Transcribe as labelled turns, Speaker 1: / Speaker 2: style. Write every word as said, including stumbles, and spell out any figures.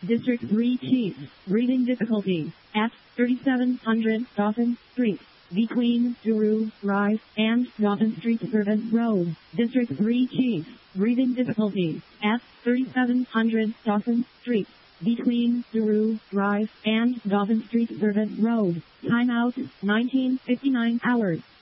Speaker 1: District three Chief. Reading difficulty. At thirty-seven hundred Dawson Street. Between Duru Drive and Dawson Street Servant Road. District three Chief. Reading difficulty. At thirty-seven hundred Dawson Street. Between Duru Drive and Dawson Street Servant Road. Timeout nineteen fifty-nine hours.